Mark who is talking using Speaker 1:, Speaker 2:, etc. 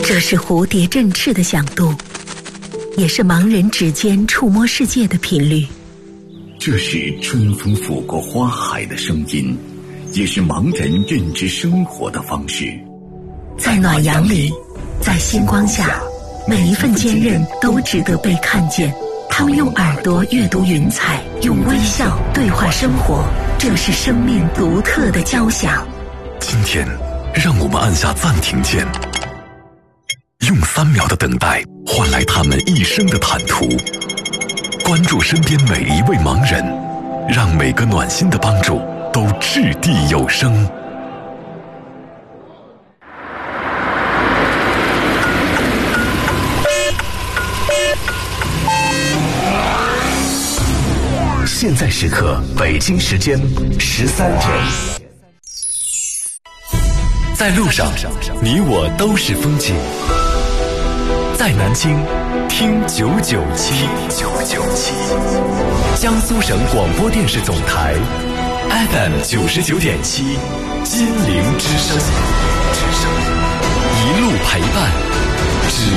Speaker 1: 这是蝴蝶振翅的响度，也是盲人指尖触摸世界的频率。
Speaker 2: 这是春风拂过花海的声音，也是盲人认知生活的方式。
Speaker 1: 在暖阳里，在星光下，每一份坚韧都值得被看见。他们用耳朵阅读云彩，用微笑对话生活，这是生命独特的交响。
Speaker 3: 今天，让我们按下暂停键，用3秒的等待换来他们一生的坦途。关注身边每一位盲人，让每个暖心的帮助都掷地有声。
Speaker 4: 现在时刻，北京时间13点。
Speaker 3: 在路上，你我都是风景。在南京，听997，江苏省广播电视总台 FM 99.7，金陵之声，一路陪伴。